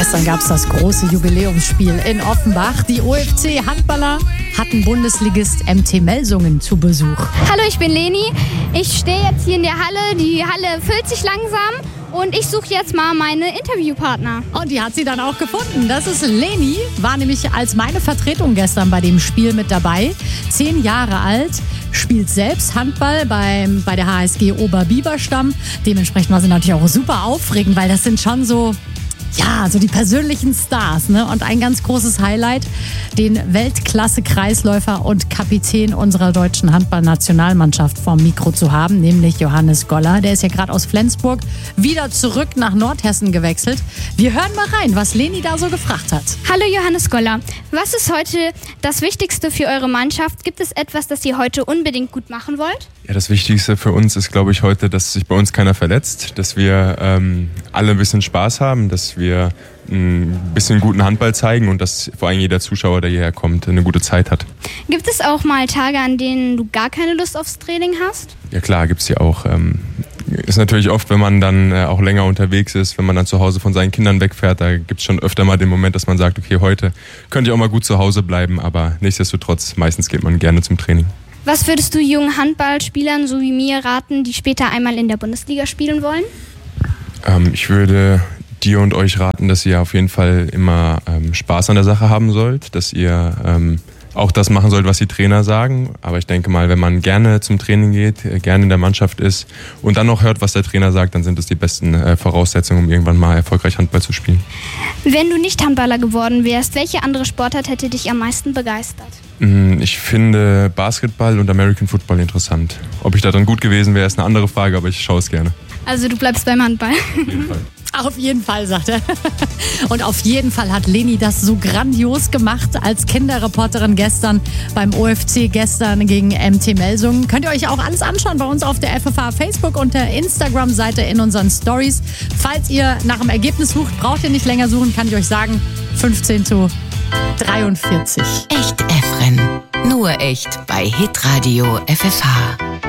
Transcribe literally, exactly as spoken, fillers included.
Gestern gab es das große Jubiläumsspiel in Offenbach. Die O F C-Handballer hatten Bundesligist M T Melsungen zu Besuch. Hallo, ich bin Leni. Ich stehe jetzt hier in der Halle. Die Halle füllt sich langsam und ich suche jetzt mal meine Interviewpartner. Und die hat sie dann auch gefunden. Das ist Leni, war nämlich als meine Vertretung gestern bei dem Spiel mit dabei. Zehn Jahre alt, spielt selbst Handball beim, bei der H S G Oberbiberstamm. Dementsprechend war sie natürlich auch super aufregend, weil das sind schon so... Ja, so die persönlichen Stars, ne? Und ein ganz großes Highlight, den Weltklasse-Kreisläufer und Kapitän unserer deutschen Handballnationalmannschaft vorm Mikro zu haben, nämlich Johannes Goller. Der ist ja gerade aus Flensburg wieder zurück nach Nordhessen gewechselt. Wir hören mal rein, was Leni da so gefragt hat. Hallo Johannes Goller, was ist heute das Wichtigste für eure Mannschaft? Gibt es etwas, das ihr heute unbedingt gut machen wollt? Ja, das Wichtigste für uns ist, glaube ich, heute, dass sich bei uns keiner verletzt, dass wir ähm, alle ein bisschen Spaß haben, dass wir ein bisschen guten Handball zeigen und dass vor allem jeder Zuschauer, der hierher kommt, eine gute Zeit hat. Gibt es auch mal Tage, an denen du gar keine Lust aufs Training hast? Ja klar, gibt's ja auch. Ähm, ist natürlich oft, wenn man dann äh, auch länger unterwegs ist, wenn man dann zu Hause von seinen Kindern wegfährt, da gibt's schon öfter mal den Moment, dass man sagt, okay, heute könnte ich auch mal gut zu Hause bleiben, aber nichtsdestotrotz, meistens geht man gerne zum Training. Was würdest du jungen Handballspielern so wie mir raten, die später einmal in der Bundesliga spielen wollen? Ähm, ich würde dir und euch raten, dass ihr auf jeden Fall immer ähm, Spaß an der Sache haben sollt, dass ihr ähm, auch das machen sollt, was die Trainer sagen. Aber ich denke mal, wenn man gerne zum Training geht, äh, gerne in der Mannschaft ist und dann noch hört, was der Trainer sagt, dann sind es die besten äh, Voraussetzungen, um irgendwann mal erfolgreich Handball zu spielen. Wenn du nicht Handballer geworden wärst, welche andere Sportart hätte dich am meisten begeistert? Ich finde Basketball und American Football interessant. Ob ich da dann gut gewesen wäre, ist eine andere Frage, aber ich schaue es gerne. Also du bleibst beim Handball? Auf jeden Fall. Auf jeden Fall, sagt er. Und auf jeden Fall hat Leni das so grandios gemacht als Kinderreporterin gestern beim O F C, gestern gegen M T Melsungen. Könnt ihr euch auch alles anschauen bei uns auf der F F H Facebook und der Instagram-Seite in unseren Stories. Falls ihr nach dem Ergebnis sucht, braucht ihr nicht länger suchen, kann ich euch sagen, fünfzehn zu dreiundvierzig. Echt Efren. Nur echt bei Hitradio F F H.